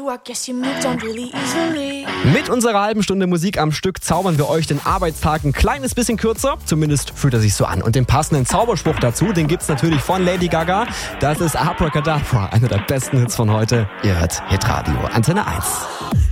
you, I guess you moved on really easily. Mit unserer halben Stunde Musik am Stück zaubern wir euch den Arbeitstag ein kleines bisschen kürzer. Zumindest fühlt er sich so an. Und den passenden Zauberspruch dazu, den gibt's natürlich von Lady Gaga. Das ist Abracadabra, einer der besten Hits von heute. Ihr hört Hitradio Antenne 1.